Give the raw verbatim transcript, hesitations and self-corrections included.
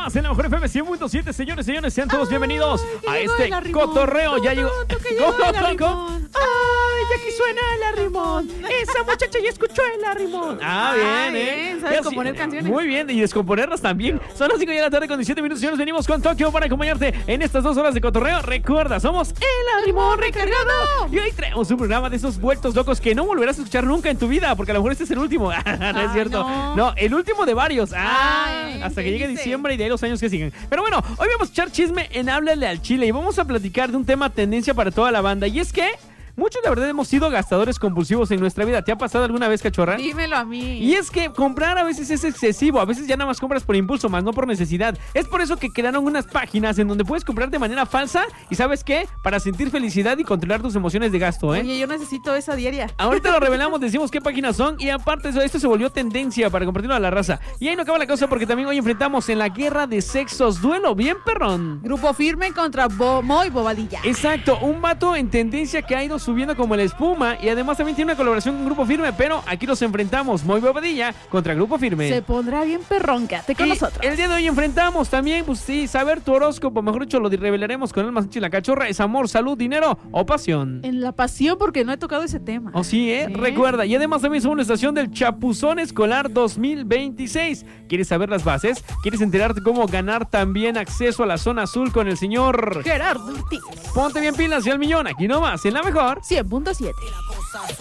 más en la mejor F M cien punto siete, señores, señores, sean todos Ay, bienvenidos a este cotorreo. Ya llegó. ¿Cómo, cómo? Ay, ya aquí suena el arrimón. Esa muchacha ya escuchó el arrimón. Ah, bien, Ah, eh. bien, ¿sabes Ya, componer sí, canciones? Muy bien, y descomponerlas también. Son las cinco de la tarde con diecisiete minutos, señores. Venimos con Tokio para acompañarte en estas dos horas de cotorreo. Recuerda, somos el arrimón recargado. Y hoy traemos un programa de esos vueltos locos que no volverás a escuchar nunca en tu vida, porque a lo mejor este es el último. No es Ay, cierto. no. No, el último de varios. Ah, Ay, hasta ¿qué que llegue dice? diciembre y de ahí los años que siguen. Pero bueno, hoy vamos a echar chisme en Háblale al Chile y vamos a platicar de un tema tendencia para toda la banda. Y es que muchos, la verdad, hemos sido gastadores compulsivos en nuestra vida. ¿Te ha pasado alguna vez, cachorra? Dímelo a mí. Y es que comprar a veces es excesivo, a veces ya nada más compras por impulso, más no por necesidad. Es por eso que crearon unas páginas en donde puedes comprar de manera falsa y ¿sabes qué? Para sentir felicidad y controlar tus emociones de gasto, ¿eh? Oye, yo necesito esa diaria. Ahorita lo revelamos, decimos qué páginas son y aparte de eso, esto se volvió tendencia para compartirlo a la raza. Y ahí no acaba la cosa porque también hoy enfrentamos en la guerra de sexos, duelo bien perrón. Grupo Firme contra Bo Moy Bobadilla. Exacto, un vato en tendencia que ha ido subiendo como la espuma y además también tiene una colaboración con Grupo Firme, pero aquí los enfrentamos, Moy Bobadilla contra Grupo Firme. Se pondrá bien perrón, quédate con Y nosotros. el día de hoy enfrentamos también, pues sí, saber tu horóscopo, mejor dicho, lo revelaremos con el más y la cachorra, es amor, salud, dinero o pasión. En la pasión, porque no he tocado ese tema. Oh, sí, ¿eh? Sí. Recuerda, y además también somos una estación del Chapuzón Escolar dos mil veintiséis. ¿Quieres saber las bases? ¿Quieres enterarte cómo ganar también acceso a la zona azul con el señor Gerardo Ortiz. Ponte bien pilas y al millón? Aquí nomás, en la mejor. cien punto siete.